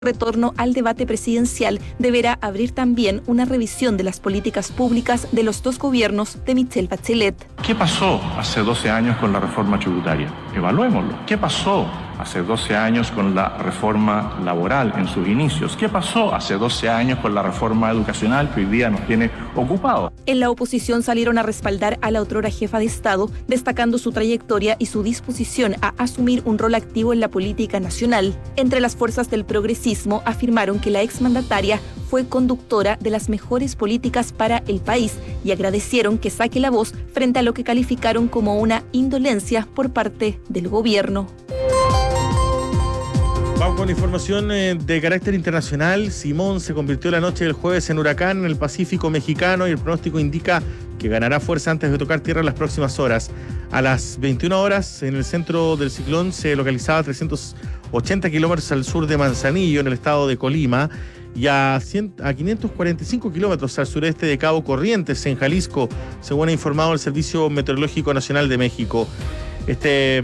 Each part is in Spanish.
retorno al debate presidencial deberá abrir también una revisión de las políticas públicas de los dos gobiernos de Michelle Bachelet. ¿Qué pasó hace 12 años con la reforma tributaria? Evaluémoslo. ¿Qué pasó hace 12 años con la reforma laboral en sus inicios? ¿Qué pasó hace 12 años con la reforma educacional que hoy día nos tiene ocupados? En la oposición salieron a respaldar a la otrora jefa de Estado, destacando su trayectoria y su disposición a asumir un rol activo en la política nacional. Entre las fuerzas del progresismo afirmaron que la exmandataria fue conductora de las mejores políticas para el país y agradecieron que saque la voz frente a lo que calificaron como una indolencia por parte del gobierno. Vamos con información de carácter internacional. Simón se convirtió la noche del jueves en huracán en el Pacífico mexicano y el pronóstico indica que ganará fuerza antes de tocar tierra en las próximas horas. A las 21 horas, en el centro del ciclón se localizaba a 380 kilómetros al sur de Manzanillo, en el estado de Colima, y a 545 kilómetros al sureste de Cabo Corrientes, en Jalisco, según ha informado el Servicio Meteorológico Nacional de México. Este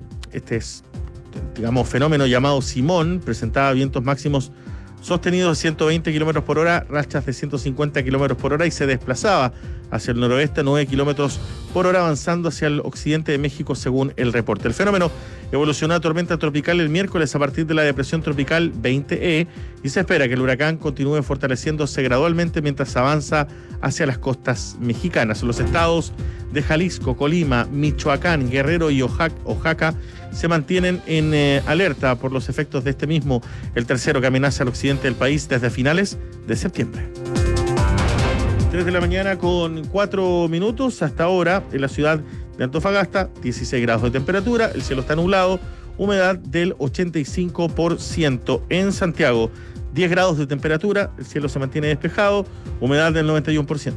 fenómeno llamado Simón presentaba vientos máximos sostenidos de 120 kilómetros por hora, rachas de 150 kilómetros por hora y se desplazaba hacia el noroeste a 9 kilómetros por hora, avanzando hacia el occidente de México, según el reporte. El fenómeno evolucionó a tormenta tropical el miércoles a partir de la depresión tropical 20E y se espera que el huracán continúe fortaleciéndose gradualmente mientras avanza hacia las costas mexicanas. Los estados de Jalisco, Colima, Michoacán, Guerrero y Oaxaca se mantienen en alerta por los efectos de este mismo, el tercero que amenaza al occidente del país desde finales de septiembre. 3 de la mañana con 4 minutos. Hasta ahora, en la ciudad de Antofagasta, 16 grados de temperatura, el cielo está nublado, humedad del 85%. En Santiago, 10 grados de temperatura, el cielo se mantiene despejado, humedad del 91%.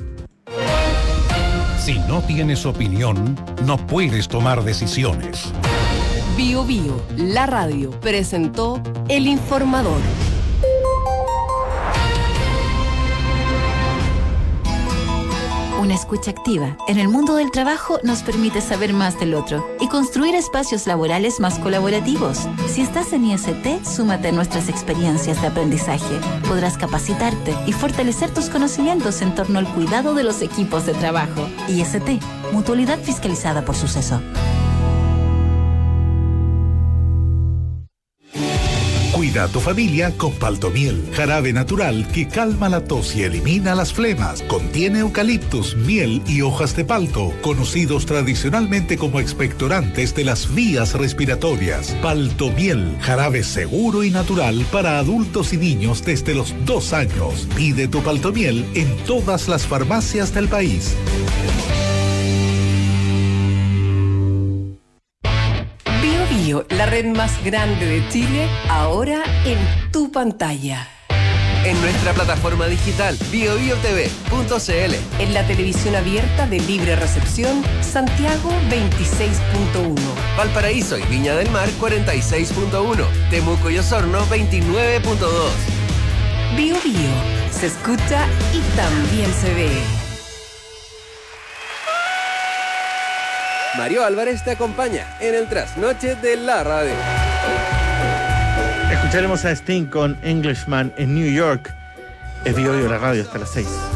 Si no tienes opinión, no puedes tomar decisiones. Bio Bio, la radio, presentó El Informador. Una escucha activa en el mundo del trabajo nos permite saber más del otro y construir espacios laborales más colaborativos. Si estás en IST, súmate a nuestras experiencias de aprendizaje. Podrás capacitarte y fortalecer tus conocimientos en torno al cuidado de los equipos de trabajo. IST, Mutualidad Fiscalizada por Suceso. Cuida a tu familia con Paltomiel, jarabe natural que calma la tos y elimina las flemas. Contiene eucaliptus, miel y hojas de palto, conocidos tradicionalmente como expectorantes de las vías respiratorias. Paltomiel, jarabe seguro y natural para adultos y niños desde los 2 años. Pide tu Paltomiel en todas las farmacias del país. La red más grande de Chile, ahora en tu pantalla. En nuestra plataforma digital biobiotv.cl. En la televisión abierta de libre recepción, Santiago 26.1. Valparaíso y Viña del Mar 46.1. Temuco y Osorno 29.2. Bio Bio, se escucha y también se ve. Mario Álvarez te acompaña en el trasnoche de la radio. Escucharemos a Sting con Englishman en New York. Es Bio Bio, la radio, hasta las 6.